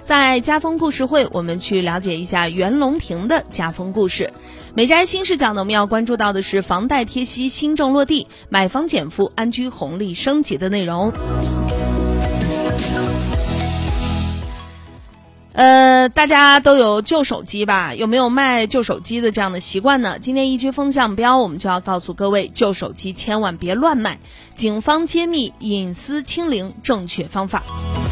在家风故事会，我们去了解一下袁隆平的家风故事。美宅新视角呢，我们要关注到的是房贷贴息新政落地，买房减负，安居红利升级的内容。大家都有旧手机吧？有没有卖旧手机的这样的习惯呢？今天一居风向标，我们就要告诉各位，旧手机千万别乱卖，警方揭秘隐私清零正确方法。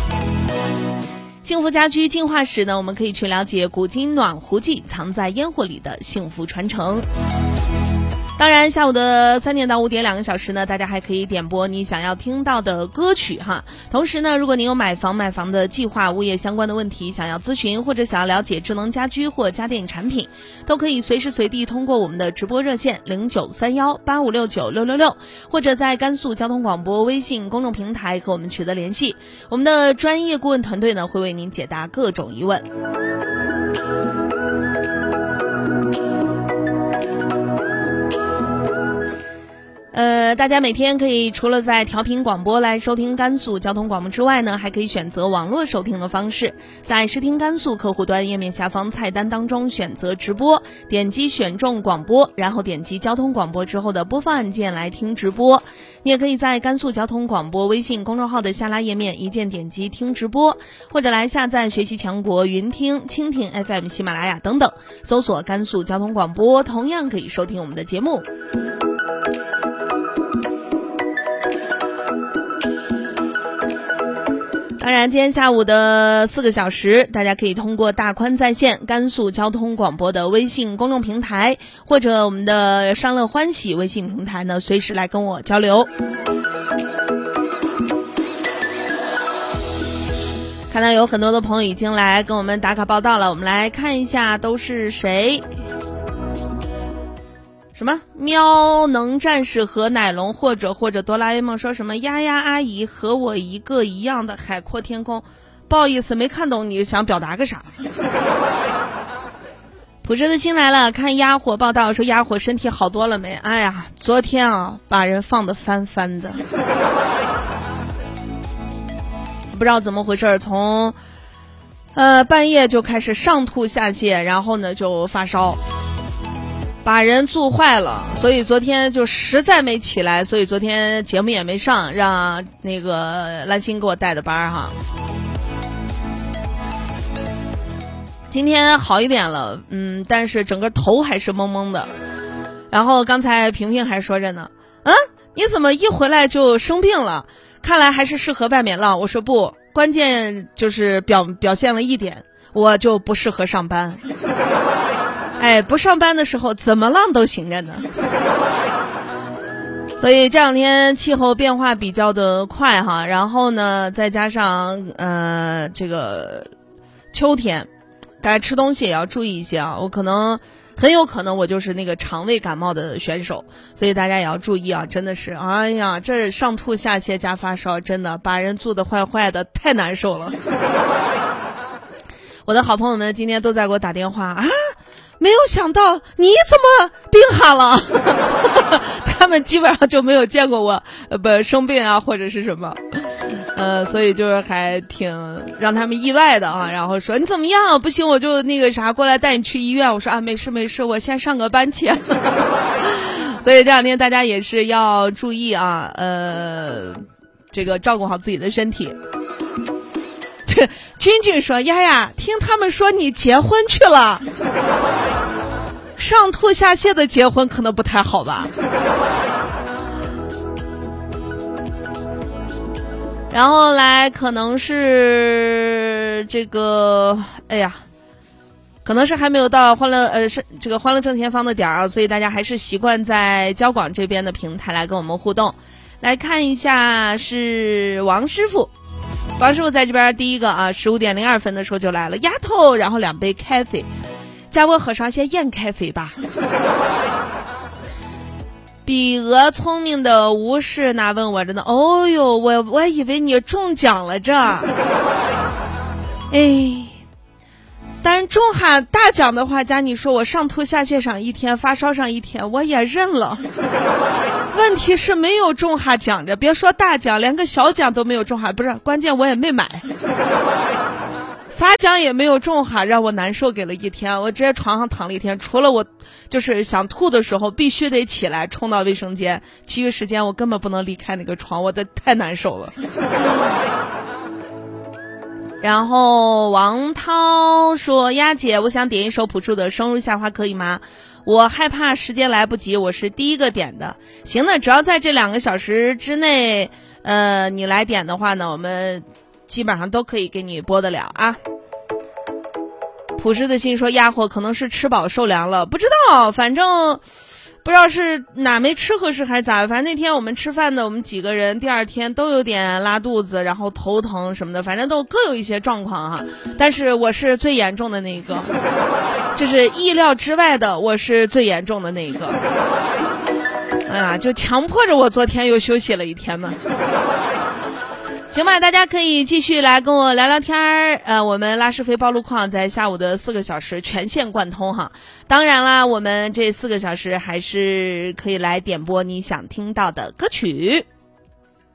幸福家居进化史呢，我们可以去了解古今暖壶剂藏在烟火里的幸福传承。当然下午的3点到5点2个小时呢，大家还可以点播你想要听到的歌曲哈。同时呢，如果您有买房的计划、物业相关的问题想要咨询，或者想要了解智能家居或家电产品，都可以随时随地通过我们的直播热线093185696666，或者在甘肃交通广播微信公众平台和我们取得联系。我们的专业顾问团队呢，会为您解答各种疑问。大家每天可以除了在调频广播来收听甘肃交通广播之外呢，还可以选择网络收听的方式，在视听甘肃客户端页面下方菜单当中选择直播，点击选中广播，然后点击交通广播之后的播放按键来听直播。你也可以在甘肃交通广播微信公众号的下拉页面一键点击听直播，或者来下载学习强国云听、蜻蜓 FM、喜马拉雅等等，搜索甘肃交通广播，同样可以收听我们的节目。当然今天下午的4个小时，大家可以通过大宽在线甘肃交通广播的微信公众平台，或者我们的商乐欢喜微信平台呢，随时来跟我交流。看到有很多的朋友已经来跟我们打卡报道了，我们来看一下都是谁。什么喵能战士和奶龙，或者哆啦 A 梦说什么丫丫阿姨和我一个一样的海阔天空，不好意思没看懂你想表达个啥。朴实的心来了，看鸭火报道说鸭火身体好多了没？哎呀，昨天啊把人放得翻翻的，不知道怎么回事，从半夜就开始上吐下泻，然后呢就发烧，把人蛀坏了，所以昨天就实在没起来，所以昨天节目也没上，让那个兰心给我带的班哈。今天好一点了，但是整个头还是懵懵的。然后刚才萍萍还说着呢，你怎么一回来就生病了？看来还是适合外面浪。我说不，关键就是表现了一点，我就不适合上班。不上班的时候怎么浪都行着呢。所以这两天气候变化比较的快哈，然后呢再加上这个秋天，大家吃东西也要注意一些啊。很有可能我就是那个肠胃感冒的选手，所以大家也要注意啊。真的是哎呀，这上吐下泻加发烧，真的把人蛀得坏坏的，太难受了。我的好朋友们今天都在给我打电话啊，没有想到你怎么病好了。他们基本上就没有见过我生病啊或者是什么，所以就是还挺让他们意外的啊。然后说你怎么样？不行我就那个啥过来带你去医院。我说没事，我先上个班去。所以这两天大家也是要注意啊，这个照顾好自己的身体。君说呀，听他们说你结婚去了，上吐下泻的结婚可能不太好吧。然后来可能是这个可能是还没有到欢乐正前方的点儿，所以大家还是习惯在交广这边的平台来跟我们互动。来看一下是王师傅在这边第一个啊，15点02分的时候就来了，丫头，然后2杯咖啡，加我喝上些盐咖啡吧。比鹅聪明的无视那问我着呢，哦哟，我以为你中奖了这。但中下大奖的话，假你说我上吐下泻上1天，发烧上1天，我也认了。问题是没有中下奖着，别说大奖，连个小奖都没有中下，不是，关键我也没买。 啥奖也没有中哈，让我难受给了一天。我直接床上躺了一天，除了我就是想吐的时候必须得起来冲到卫生间，其余时间我根本不能离开那个床，我的太难受了。然后王涛说，丫姐，我想点一首朴树的《生如夏花》，可以吗？我害怕时间来不及，我是第一个点的。行的，只要在这2个小时之内你来点的话呢，我们基本上都可以给你播得了啊。朴实的心说，丫伙可能是吃饱受凉了，不知道，反正不知道是哪没吃合适还是咋，反正那天我们吃饭的我们几个人第2天都有点拉肚子，然后头疼什么的，反正都各有一些状况哈。但是我是最严重的那一个，就是意料之外的，我是最严重的那一个。哎呀，就强迫着我昨天又休息了1天嘛。行吧，大家可以继续来跟我聊聊天儿。我们拉石飞报路况在下午的4个小时全线贯通哈。当然啦，我们这4个小时还是可以来点播你想听到的歌曲。